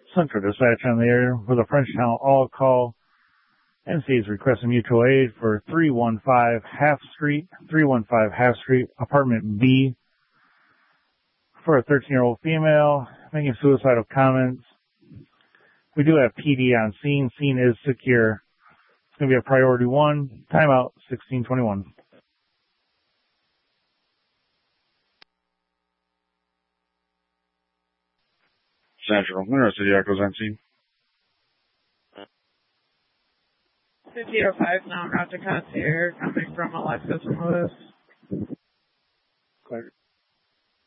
Central Dispatch on the air with a Frenchtown all-call. NC is requesting mutual aid for 315 Half Street, apartment B, for a 13-year-old female making suicidal comments. We do have PD on scene. Scene is secure. It's going to be a priority 1. Timeout 1621. Central. Monroe City Echoes on scene. 5805 now route to concierge coming from Alexis and Lewis. Clear.